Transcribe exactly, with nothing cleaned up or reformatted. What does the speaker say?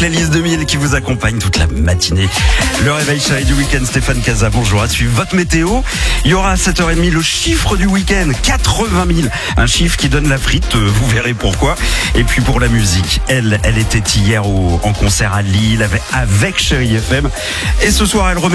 playlist deux mille qui vous accompagne toute la matinée. Le réveil chéri du week-end, Stéphane Casa, bonjour. À suivre votre météo. Il y aura à sept heures trente le chiffre du week-end, quatre-vingt mille. Un chiffre qui donne la frite, vous verrez pourquoi. Et puis pour la musique, elle, elle était hier au, en concert à Lille avec, avec Chéri F M. Et ce soir, elle remet